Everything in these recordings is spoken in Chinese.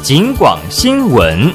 警广新闻。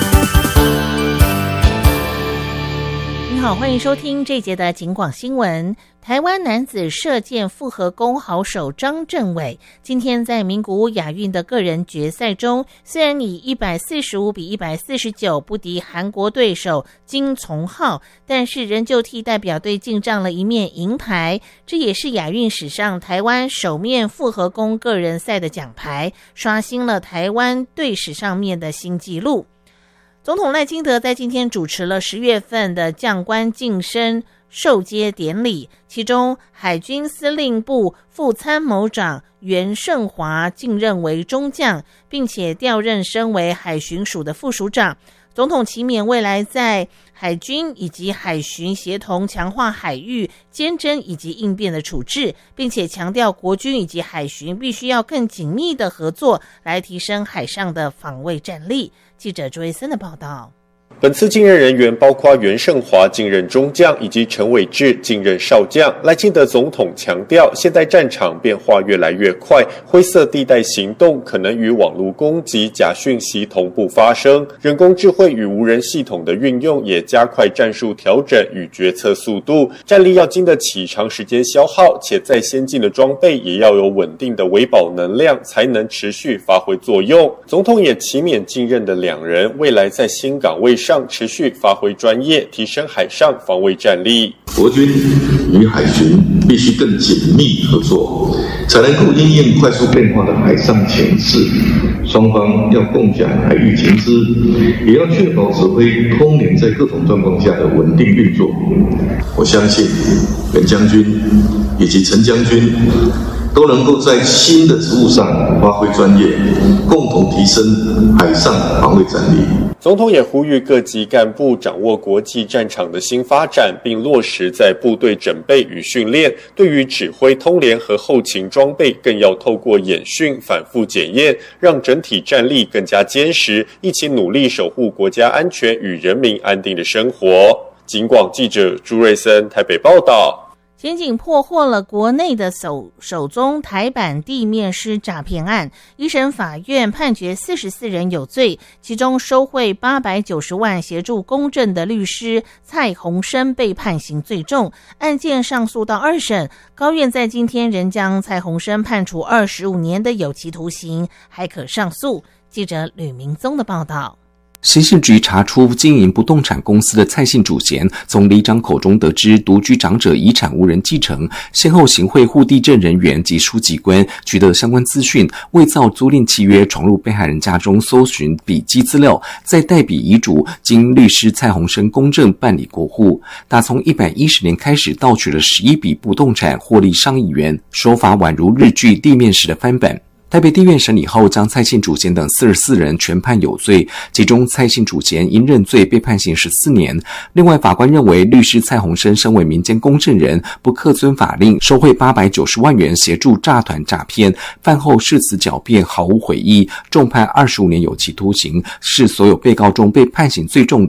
你好，欢迎收听这一节的警广新闻。台湾男子射箭复合弓好手张振伟今天在名古屋亚运的个人决赛中，虽然以145比149不敌韩国对手金从浩，但是仍旧替代表队进账了一面银牌，这也是亚运史上台湾首面复合弓个人赛的奖牌，刷新了台湾队史上面的新纪录。总统赖清德在今天主持了10月份的将官晋升授阶典礼，其中海军司令部副参谋长袁胜华晋任为中将，并且调任升为海巡署的副署长。总统期勉未来在海军以及海巡协同强化海域监侦以及应变的处置，并且强调国军以及海巡必须要更紧密的合作，来提升海上的防卫战力。记者朱维森的报道。 本次晋任人员包括袁胜华晋任中将以及陈伟志晋任少将。赖清德总统强调，现在战场变化越来越快，灰色地带行动可能与网络攻击、假讯息同步发生，人工智慧与无人系统的运用也加快战术调整与决策速度，战力要经得起长时间消耗，且再先进的装备也要有稳定的维保能量，才能持续发挥作用。总统也期勉晋任的两人未来在新岗位上持续发挥专业，提升海上防卫战力。 国军与海巡必须更紧密合作，才能够因应快速变化的海上情势。双方要共享海域情资，也要确保指挥通联在各种状况下的稳定运作。我相信袁将军以及陈将军都能够在新的职务上发挥专业，共同提升海上防卫战力。 总统也呼吁各级干部掌握国际战场的新发展，并落实在部队整备与训练，对于指挥通联和后勤装备更要透过演训反复检验，让整体战力更加坚实，一起努力守护国家安全与人民安定的生活。警广记者朱瑞森台北报道。 检警破获了国内的首宗台版地面师诈骗案，一审法院判决44人有罪，其中收贿890万协助公证的律师蔡鸿生被判刑最重，案件上诉到2审，高院在今天仍将蔡鸿生判处25年的有期徒刑，还可上诉。记者吕明宗的报道。 刑事局查出经营不动产公司的蔡姓主嫌，从里长口中得知独居长者遗产无人继承，先后行贿户地政人员及书记官，取得相关资讯，伪造租赁契约，闯入被害人家中搜寻笔迹资料，再代笔遗嘱，经律师蔡鸿生公证办理过户。打从110年开始盗取了11笔不动产，获利上亿元，手法宛如日剧地面师的翻版。台北地院审理后，将蔡姓主嫌等44人全判有罪，其中蔡姓主嫌因认罪被判刑14年。另外，法官认为律师蔡鸿生身为民间公证人，不恪遵法令，收贿890万元协助诈团诈骗，犯后誓词狡辩，毫无悔意，重判25年有期徒刑，是所有被告中被判刑最重的